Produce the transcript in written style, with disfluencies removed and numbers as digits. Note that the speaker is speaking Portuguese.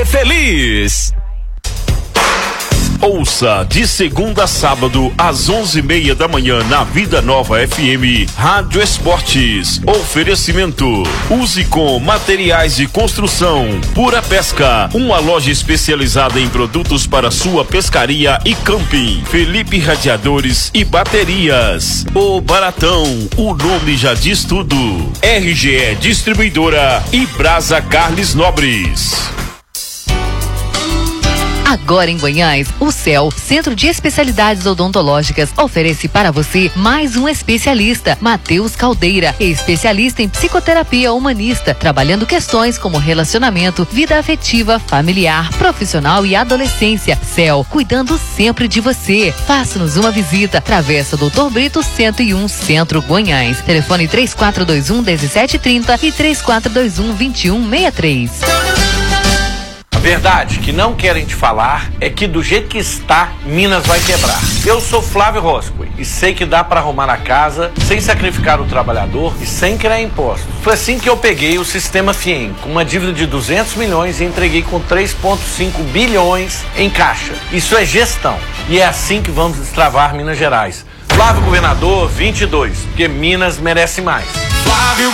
feliz. Ouça de segunda a sábado às 11:30 da manhã na Vida Nova FM Rádio Esportes. Oferecimento: use com materiais de construção. Pura Pesca, uma loja especializada em produtos para sua pescaria e camping. Felipe Radiadores e Baterias. O Baratão, o nome já diz tudo. RGE Distribuidora e Brasa Carles Nobres. Agora em Goiás, o CEL, Centro de Especialidades Odontológicas, oferece para você mais um especialista, Matheus Caldeira, especialista em psicoterapia humanista, trabalhando questões como relacionamento, vida afetiva, familiar, profissional e adolescência. CEL, cuidando sempre de você. Faça-nos uma visita. Travessa Doutor Brito 101, Centro, Goiás. Telefone 3421-1730 e 3421-2163. Verdade que não querem te falar é que do jeito que está, Minas vai quebrar. Eu sou Flávio Roscoe e sei que dá para arrumar a casa sem sacrificar o trabalhador e sem criar impostos. Foi assim que eu peguei o Sistema FIEM, com uma dívida de 200 milhões e entreguei com 3,5 bilhões em caixa. Isso é gestão e é assim que vamos destravar Minas Gerais. Flávio Governador 22, porque Minas merece mais. Flávio